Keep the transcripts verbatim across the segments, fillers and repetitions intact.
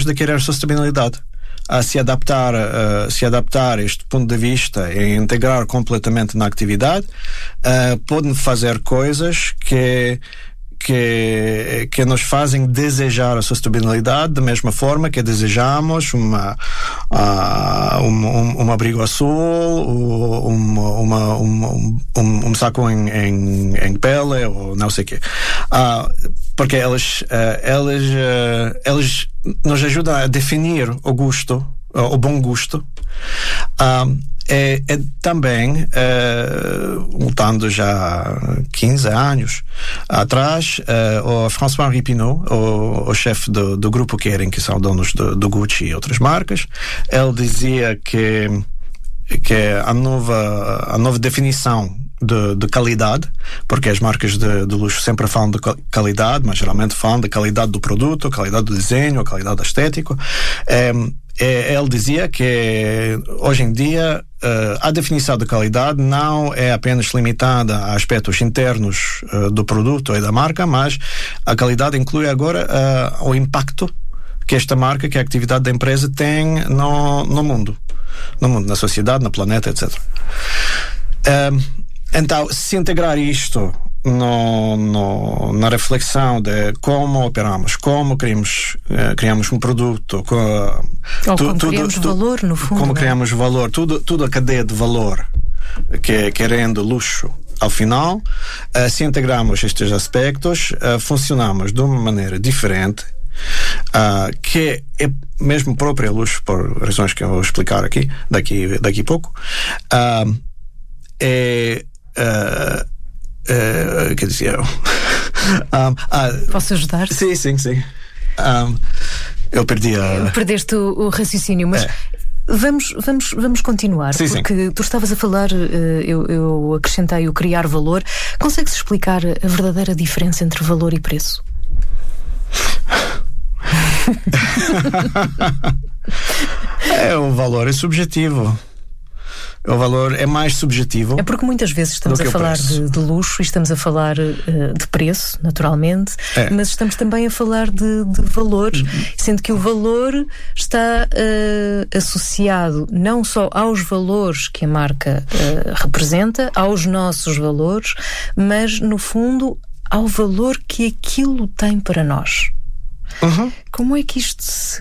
de querer sustentabilidade. A se adaptar, uh, se adaptar a este ponto de vista e integrar completamente na atividade, uh, podem fazer coisas que que, que nos fazem desejar a sustentabilidade da mesma forma que desejamos uma, uh, um, um, um abrigo azul, um, uma, um, um, um saco em, em, em pele ou não sei o quê. Uh, porque elas, uh, elas, uh, elas nos ajudam a definir o gosto, uh, o bom gosto. Uh, É, é também, uh, voltando já quinze anos atrás, uh, o François-Henri Pinault, o, o chefe do, do grupo Kering, que são donos do, do Gucci e outras marcas, ele dizia que, que a nova, a nova definição de, de qualidade, porque as marcas de, de luxo sempre falam de qualidade, mas geralmente falam da qualidade do produto, a qualidade do desenho, a qualidade estética. Um, Ele dizia que hoje em dia uh, a definição de qualidade não é apenas limitada a aspectos internos uh, do produto e da marca, mas a qualidade inclui agora uh, o impacto que esta marca, que a atividade da empresa tem no, no mundo, no mundo, na sociedade, no planeta, etcétera. Uh, então, se integrar isto No, no, na reflexão de como operamos, como criamos, uh, criamos um produto, co, ou tu, como tudo, criamos tu, valor, no fundo. Como não? criamos valor, tudo, tudo a cadeia de valor que, que rende luxo. Ao final, uh, se integramos estes aspectos, uh, funcionamos de uma maneira diferente, uh, que é mesmo própria luxo, por razões que eu vou explicar aqui, daqui, daqui a pouco. Uh, é... Uh, Uh, quer dizer, um, uh, posso ajudar? Sim, sim, sim. Um, eu perdi a... Perdeste o, o raciocínio, mas é. vamos, vamos, vamos continuar, sim, porque sim. tu estavas a falar, eu, eu acrescentei o criar valor. Consegues explicar a verdadeira diferença entre valor e preço? É, o valor é subjetivo. O valor é mais subjetivo. É porque muitas vezes estamos a falar de, de luxo e estamos a falar uh, de preço, naturalmente, é. mas estamos também a falar de, de valor, uhum. sendo que o valor está uh, associado não só aos valores que a marca uh, representa, aos nossos valores, mas, no fundo, ao valor que aquilo tem para nós. Uhum. Como é que isto se...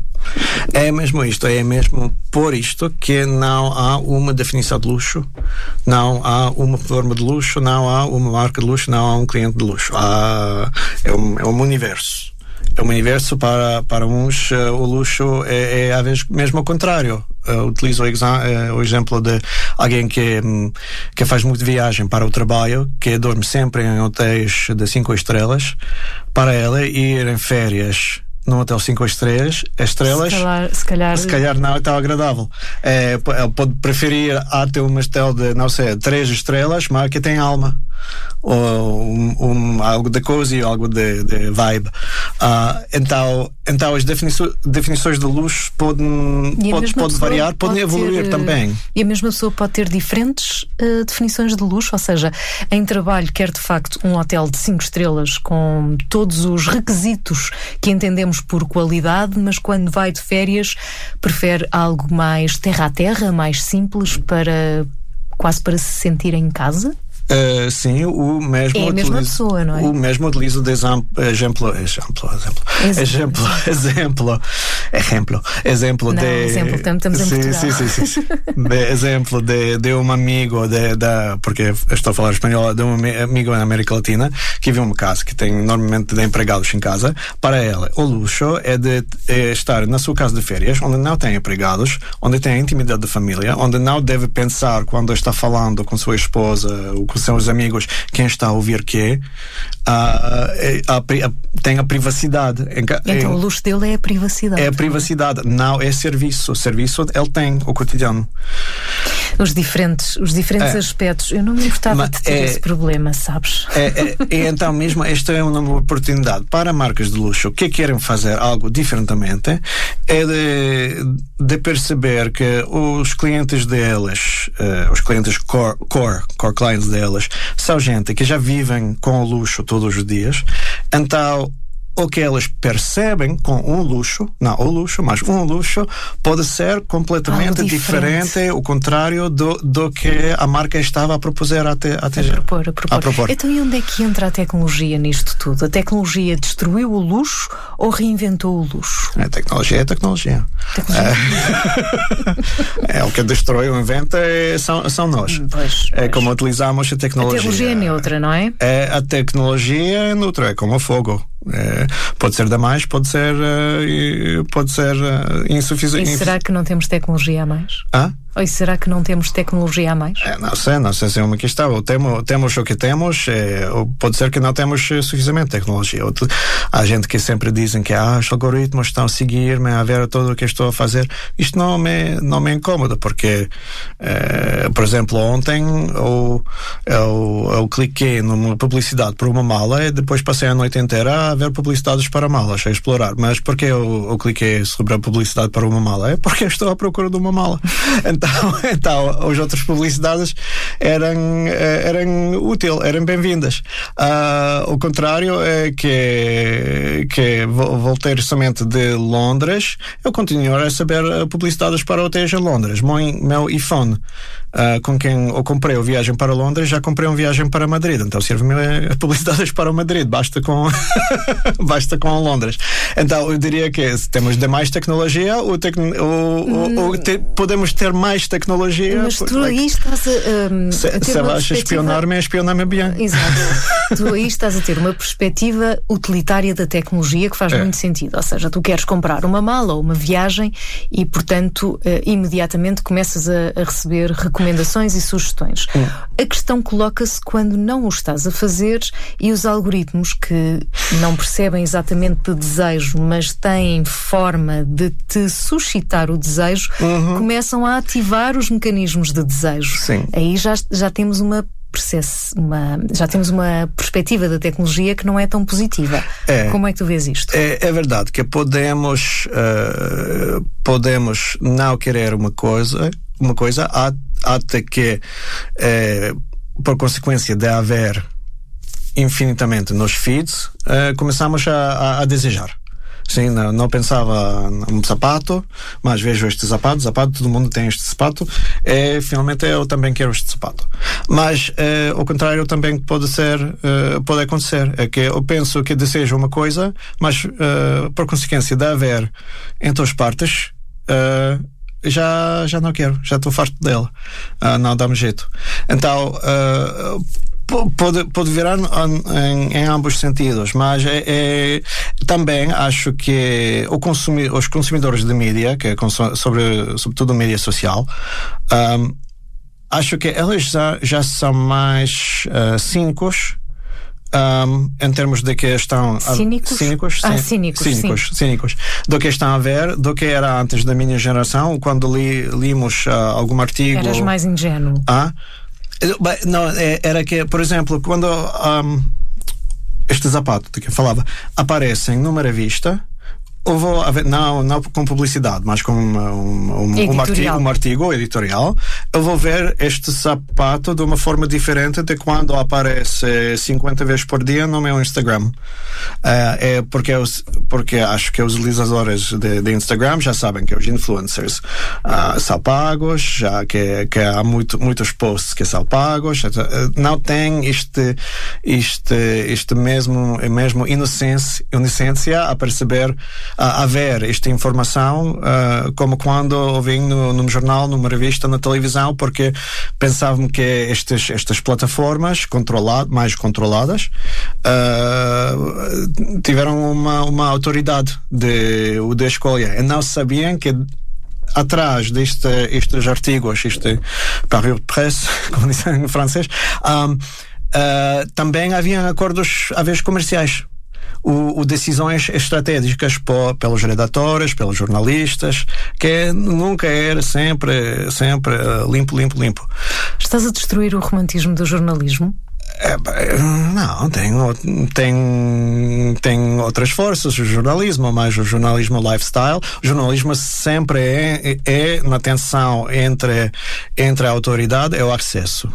É mesmo isto, é mesmo por isto que não há uma definição de luxo, não há uma forma de luxo, não há uma marca de luxo, não há um cliente de luxo. Há, é, um, é um universo. É um universo para, para uns, uh, o luxo é, é às vezes mesmo ao contrário. Uh, utilizo o, exa- uh, o exemplo de alguém que, um, que faz muito viagem para o trabalho, que dorme sempre em hotéis de cinco estrelas. Para ela ir em férias num hotel cinco estrelas, estrelas se calhar, se calhar... se calhar não é tão agradável. É, ele pode preferir até um hotel de, não sei, três estrelas, mas que tem alma. Ou um, um, algo de cozy, algo de, de vibe. Uh, então, então as definições, definições de luxo podem, pode, pode variar, podem pode evoluir ter, também. E a mesma pessoa pode ter diferentes uh, definições de luxo, ou seja, em trabalho quer de facto um hotel de cinco estrelas com todos os requisitos que entendemos por qualidade, mas quando vai de férias prefere algo mais terra a terra, mais simples, para quase para se sentir em casa? Uh, sim, o mesmo é a mesma utiliza, pessoa, não é? O mesmo utiliza de exemplo, exemplo, exemplo, exemplo, exemplo, exemplo, exemplo, exemplo não, de, exemplo, estamos em sim, Portugal. sim, sim, sim, sim. de exemplo de, de um amigo de, de, porque estou a falar espanhol, de um amigo na América Latina que vive uma casa que tem normalmente de empregados em casa. Para ela, o luxo é de é estar na sua casa de férias, onde não tem empregados, onde tem a intimidade da família, onde não deve pensar quando está falando com sua esposa ou com são os amigos, quem está a ouvir que é, uh, a, a, tem a privacidade. Então em, o luxo dele é a privacidade. É a privacidade, não é serviço. O serviço ele tem, o cotidiano. Os diferentes, os diferentes é. aspectos. Eu não me importava Mas de ter é, esse problema, sabes? É, é, é, então mesmo, esta é uma oportunidade para marcas de luxo que querem fazer algo diferentemente, é de, de perceber que os clientes delas, uh, os clientes core, core, core clients delas, são gente que já vivem com o luxo todos os dias. Então o que eles percebem com um luxo, não o luxo, mas um luxo pode ser completamente diferente. diferente, o contrário do, do que a marca estava a propuser até, até a, propor, a, propor. a propor. Então, e onde é que entra a tecnologia nisto tudo? A tecnologia destruiu o luxo ou reinventou o luxo? A tecnologia é tecnologia. tecnologia. É, é o que destrói ou inventa é, são, são nós. Pois, pois. É como utilizamos a tecnologia. A tecnologia é neutra, não é? É, a tecnologia é neutra, é como o fogo. É, pode ser demais, pode ser uh, pode ser uh, insuficiente. E será que não temos tecnologia a mais? Ah? Ou será que não temos tecnologia a mais? É, não sei, não sei se é uma questão. Temos, temos o que temos, é, ou pode ser que não temos suficientemente tecnologia. Há gente que sempre dizem que ah, os algoritmos estão a seguir-me, a ver tudo o que estou a fazer. Isto não me, não me incomoda, porque, é, por exemplo, ontem eu, eu, eu cliquei numa publicidade para uma mala e depois passei a noite inteira a ver publicidades para malas, a explorar. Mas porquê eu, eu cliquei sobre a publicidade para uma mala? É porque eu estou à procura de uma mala. Então, então as outras publicidades eram, eram úteis, eram bem-vindas. Uh, o contrário é que, que voltei somente de Londres, eu continuo a receber publicidades para hotéis em Londres. Meu, meu iPhone, uh, com quem eu comprei a viagem para Londres, já comprei uma viagem para Madrid, então serve-me publicidades para o Madrid, basta com basta com Londres. Então eu diria que se temos demais tecnologia, o tec, o, o, o te, podemos ter mais tecnologia. Mas tu aí estás a, um, se, a ter se uma vais perspectiva... espionar-me, espionar-me bem. Exato. Tu aí estás a ter uma perspectiva utilitária da tecnologia que faz é. muito sentido. Ou seja, tu queres comprar uma mala ou uma viagem e, portanto, uh, imediatamente começas a, a receber recomendações e sugestões. Hum. A questão coloca-se quando não o estás a fazer e os algoritmos que não percebem exatamente o desejo, mas têm forma de te suscitar o desejo, uhum. começam a ativar os mecanismos de desejo. Sim. Aí já, já temos uma processo, uma, já temos uma perspectiva da tecnologia que não é tão positiva. É, Como é que tu vês isto? É, é verdade que podemos uh, podemos não querer uma coisa, uma coisa até que uh, por consequência de haver infinitamente nos feeds, uh, começamos a, a, a desejar. Sim, não, não pensava num sapato, mas vejo este sapato, sapato, todo mundo tem este sapato, e finalmente eu também quero este sapato. Mas, eh, ao contrário, também pode ser, eh, pode acontecer, é que eu penso que desejo uma coisa, mas, eh, por consequência de haver em todas partes, eh, já, já não quero, já estou farto dela. Uh, não dá-me jeito. Então, uh, Pode, pode virar em, em ambos sentidos, mas é, é, também acho que o consumi, os consumidores de mídia, que é sobre, sobretudo mídia social, um, acho que eles já, já são mais uh, cínicos. Um, em termos de que estão cínicos, cínicos, ah, sim, cínicos, cínicos, cínicos, do que estão a ver, do que era antes da minha geração, quando li, limos uh, algum artigo. Eras mais ingênuo. Ah? Não, era que, por exemplo, quando um, este sapato de que eu falava aparecem numa revista, eu vou haver, não, não com publicidade, mas com um, um, um, artigo, um artigo editorial, eu vou ver este sapato de uma forma diferente de quando aparece cinquenta vezes por dia no meu Instagram. Uh, é porque, eu, porque acho que os utilizadores de, de Instagram já sabem que os influencers uh, são pagos, já que, que há muito, muitos posts que são pagos, não tem este, este, este mesmo, mesmo inocência, inocência a perceber, a, a ver esta informação uh, como quando ouvi no, num jornal, numa revista, na televisão, porque pensavam que estes, estas plataformas controlado, mais controladas uh, tiveram uma, uma autoridade de, de escolha e não sabiam que atrás deste, estes artigos, este parure de presse, como dizem em francês, um, uh, também havia acordos, às vezes, comerciais. O, o decisões estratégicas por, pelos redatores, pelos jornalistas, que nunca era sempre, sempre uh, limpo, limpo, limpo. Estás a destruir o romantismo do jornalismo? É, não, tem, tem, tem outras forças, o jornalismo, mas o jornalismo lifestyle, o jornalismo sempre é, é na tensão entre, entre a autoridade e o acesso.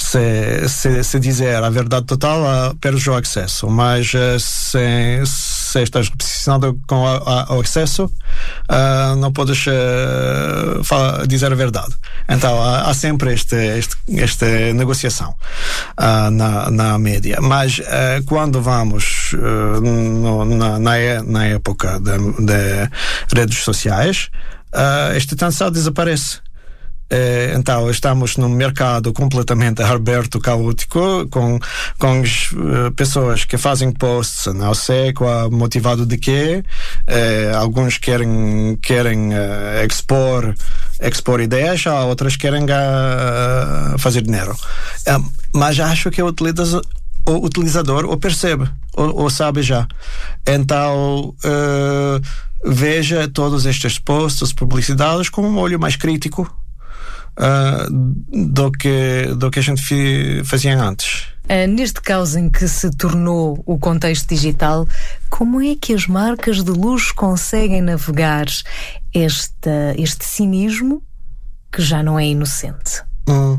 Se, se, se dizer a verdade total, uh, perde o acesso, mas uh, se, se estás obsessionado com a, a, o excesso, uh, não podes uh, falar, dizer a verdade. Então há, há sempre este, este, esta negociação uh, na, na média. Mas uh, quando vamos uh, no, na, na, na época de, de redes sociais, uh, esta tensão desaparece. Então estamos num mercado completamente aberto, caótico, com, com uh, pessoas que fazem posts, não sei qual motivado de quê, uh, alguns querem, querem uh, expor, expor ideias, outras querem uh, fazer dinheiro. Uh, mas acho que o utilizador, o utilizador o percebe, ou, ou sabe já. Então uh, veja todos estes posts, publicidades com um olho mais crítico Uh, do, que, do que a gente fi, fazia antes. Uh, neste caso em que se tornou o contexto digital, como é que as marcas de luxo conseguem navegar esta, este cinismo que já não é inocente? Hum.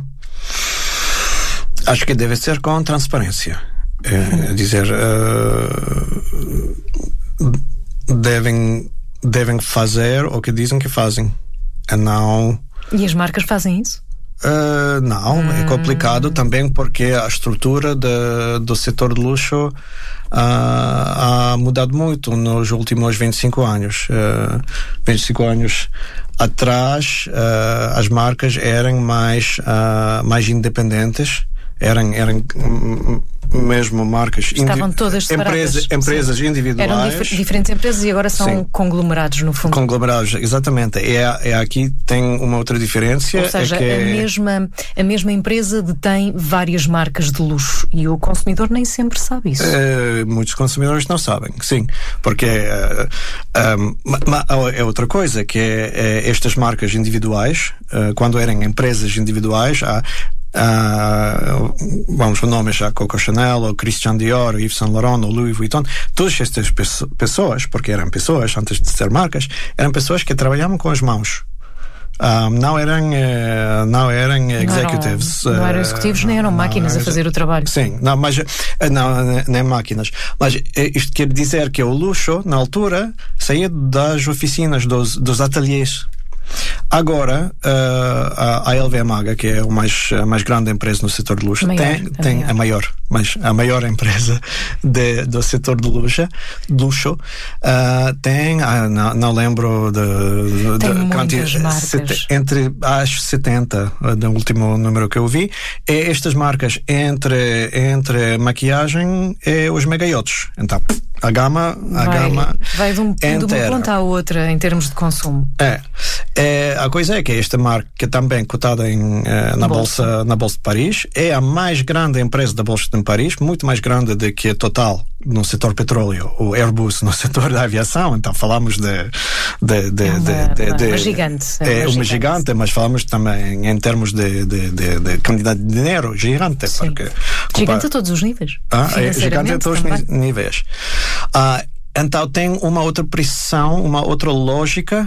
Acho que deve ser com transparência. É, dizer, uh, devem, devem fazer o que dizem que fazem. E não... E as marcas fazem isso? Uh, não, hum. é complicado também porque a estrutura de, do setor de luxo uh, ha mudado muito nos últimos vinte e cinco anos. Uh, vinte e cinco anos atrás, uh, as marcas eram mais, uh, mais independentes, eram, eram mesmo marcas estavam todas separadas, empresas, empresas individuais, eram dif diferentes empresas e agora são sim. conglomerados no fundo. Conglomerados, exatamente. É, é aqui tem uma outra diferença. Ou seja, é que... a, mesma, a mesma empresa detém várias marcas de luxo e o consumidor nem sempre sabe isso. É, muitos consumidores não sabem, sim, porque é, é, é outra coisa que é, é estas marcas individuais, quando eram empresas individuais, há Uh, vamos para nomes já, Coco Chanel, ou Christian Dior, ou Yves Saint Laurent, ou Louis Vuitton, todas estas pessoas, porque eram pessoas antes de ser marcas, eram pessoas que trabalhavam com as mãos. Uh, não eram uh, não eram executives, não eram, não eram executivos, uh, nem eram máquinas não, a fazer o trabalho. Sim, não, mas uh, não, nem máquinas. Mas uh, isto quer dizer que o luxo, na altura, saía das oficinas, dos, dos ateliês. Agora, uh, a, a L V M H, que é o mais, a mais grande empresa no setor de luxo, maior, tem, a, tem maior. a maior, mas a maior empresa de, do setor de luxo, luxo uh, tem, uh, não, não lembro de, tem de muitas marcas. Sete, entre as setenta, do último número que eu vi, é estas marcas entre, entre maquiagem e os megaiotes. Então, a gama, a vai, gama vai de, um, de uma ponta à outra em termos de consumo. É. É, a coisa é que esta marca, que é também cotada em, eh, na, bolsa. Bolsa, na Bolsa de Paris, é a mais grande empresa da Bolsa de Paris, muito mais grande do que a Total no setor petróleo, o Airbus no setor da aviação. Então falamos de, de, de, é uma, de, de, de uma gigante. É, é uma, uma gigante. gigante, mas falamos também em termos de, de, de, de quantidade de dinheiro gigante. Porque, gigante a todos os níveis. Ah, é gigante a todos os também. níveis. Ah, então tem uma outra pressão, uma outra lógica.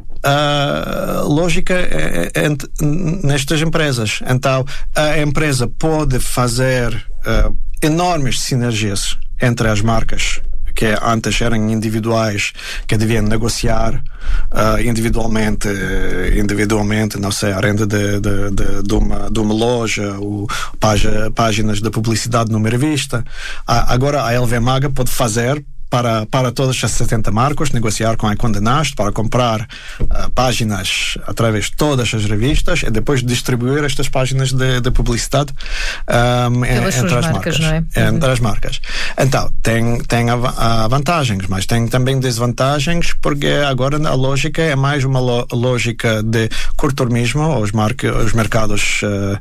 Uh, lógica é, é, é, nestas empresas. Então a empresa pode fazer uh, enormes sinergias entre as marcas que antes eram individuais, que deviam negociar uh, individualmente, individualmente, não sei, a renda de, de, de, de, uma, de uma loja, ou página, páginas de publicidade numa revista. Uh, agora a L V M H pode fazer Para, para todas as setenta marcas, negociar com a Condé Nast para comprar uh, páginas através de todas as revistas e depois distribuir estas páginas de, de publicidade um, entre as marcas. Não é? Entre as marcas. Então, tem, tem a, a vantagens, mas tem também desvantagens, porque agora a lógica é mais uma lo, lógica de curto-termismo, os, os mercados uh,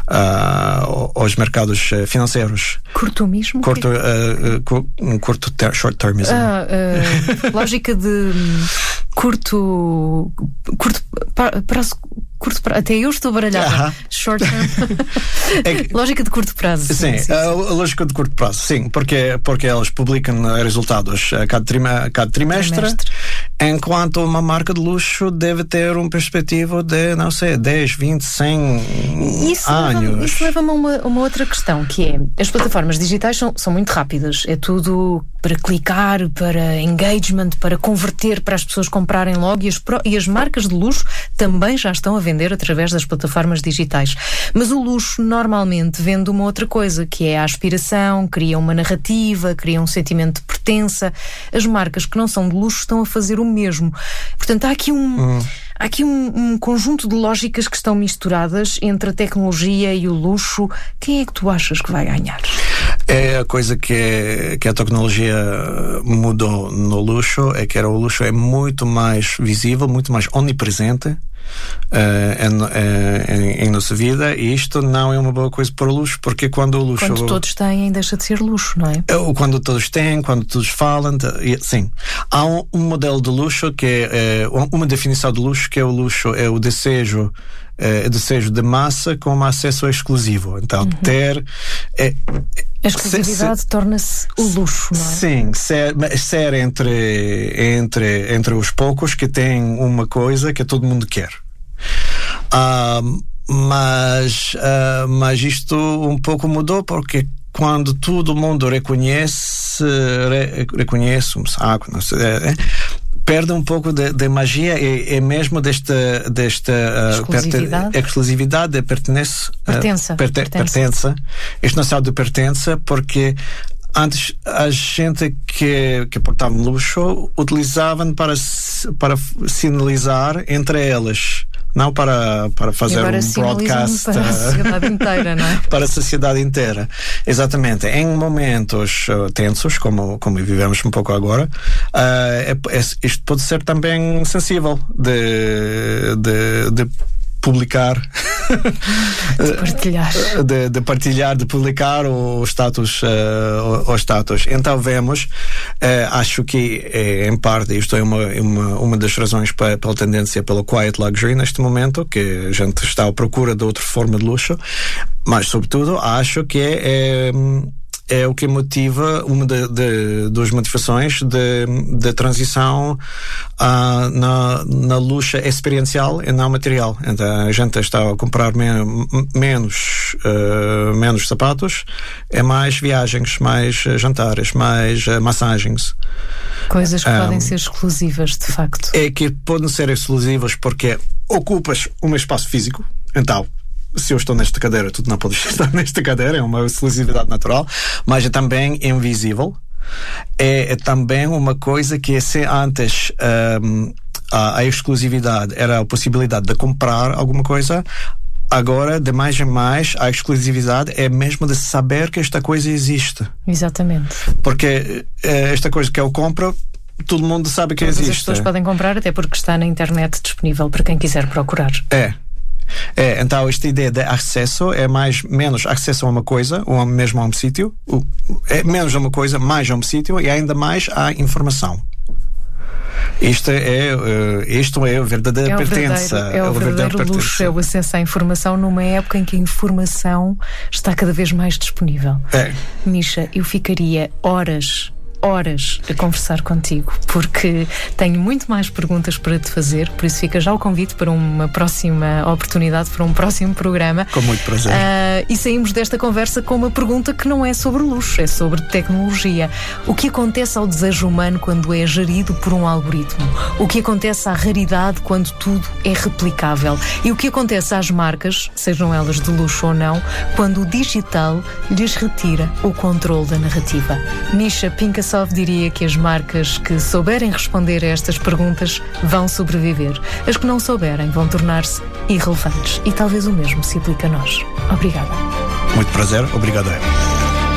uh, os mercados financeiros. Curto-termismo? Curto, uh, curto ter, short termism. Ah, uh, lógica de curto, curto prazo curto prazo. Até eu estou baralhada. Uh-huh. Short term. é, lógica de curto prazo. Sim, sim, sim, a, a lógica de curto prazo, sim, porque, porque eles publicam resultados a cada, trima, cada trimestre, trimestre, enquanto uma marca de luxo deve ter um perspectivo de, não sei, dez, vinte, cem isso anos. Leva, isso leva-me a uma, uma outra questão, que é, as plataformas digitais são, são muito rápidas, é tudo para clicar, para engagement, para converter, para as pessoas comprarem logo, e as, e as marcas de luxo também já estão a vender através das plataformas digitais. Mas o luxo normalmente vende uma outra coisa, que é a aspiração, cria uma narrativa, cria um sentimento de pertença. As marcas que não são de luxo estão a fazer o mesmo. Portanto, há aqui um... Hum. Há aqui um, um conjunto de lógicas que estão misturadas entre a tecnologia e o luxo. Quem é que tu achas que vai ganhar? É a coisa que, é, que a tecnologia mudou no luxo, é que era, o luxo é muito mais visível, muito mais onipresente Uh, em, em, em nossa vida, e isto não é uma boa coisa para o luxo, porque quando o luxo... Quando todos têm, deixa de ser luxo, não é? Quando todos têm, quando todos falam, sim. Há um, um modelo de luxo que é, é uma definição de luxo, que é o luxo, é o desejo é, o desejo de massa com acesso exclusivo. Então, uhum. ter... É, a exclusividade se, se, torna-se o luxo, não é? Sim, ser, ser entre, entre, entre os poucos que têm uma coisa que todo mundo quer. Uh, mas, uh, mas isto um pouco mudou, porque quando todo mundo reconhece, re, reconhece um saco, não sei, é, perde um pouco de, de magia e, e mesmo desta, desta exclusividade, uh, perte, exclusividade de pertença, pertença, uh, perte, pertença. pertença. Isto não sabe de pertença, porque antes a gente que, que portava luxo utilizavam para, para sinalizar entre elas, não para, para fazer um broadcast para a sociedade inteira, não é? Para a sociedade inteira. Exatamente. Em momentos uh, tensos, como, como vivemos um pouco agora, uh, é, é, isto pode ser também sensível de, de, de publicar de partilhar de, de partilhar, de publicar o status uh, o, o status. Então vemos, uh, acho que é, em parte isto é uma, uma, uma das razões para, pela tendência pela quiet luxury neste momento, que a gente está à procura de outra forma de luxo, mas sobretudo acho que é, é é o que motiva, uma de, de, das motivações de, de transição uh, na, na luxo experiencial e não material. Então a gente está a comprar men- menos, uh, menos sapatos, é mais viagens, mais jantares, mais uh, massagens. Coisas que um, podem ser exclusivas, de facto. É que podem ser exclusivas porque ocupas um espaço físico, então se eu estou nesta cadeira, tu não podes estar nesta cadeira, é uma exclusividade natural, mas é também invisível. É, é também uma coisa que se antes um, a, a exclusividade era a possibilidade de comprar alguma coisa, agora, de mais em mais, a exclusividade é mesmo de saber que esta coisa existe. Exatamente. Porque é, esta coisa que eu compro, todo mundo sabe que Todas existe. As pessoas podem comprar, até porque está na internet disponível para quem quiser procurar. É. É, então esta ideia de acesso é mais, menos acesso a uma coisa, ou mesmo a um sítio, é menos a uma coisa, mais a um sítio e ainda mais à informação. Isto é, uh, isto é a verdadeira é pertença. É o verdadeiro, é o verdadeiro luxo, é o acesso à informação numa época em que a informação está cada vez mais disponível. É. Misha, eu ficaria horas horas a conversar contigo, porque tenho muito mais perguntas para te fazer, por isso fica já o convite para uma próxima oportunidade, para um próximo programa. Com muito prazer. Uh, e saímos desta conversa com uma pergunta que não é sobre luxo, é sobre tecnologia. O que acontece ao desejo humano quando é gerido por um algoritmo? O que acontece à raridade quando tudo é replicável? E o que acontece às marcas, sejam elas de luxo ou não, quando o digital lhes retira o controle da narrativa? Misha Pinkasov diria que as marcas que souberem responder a estas perguntas vão sobreviver. As que não souberem vão tornar-se irrelevantes. E talvez o mesmo se aplique a nós. Obrigada. Muito prazer. Obrigado.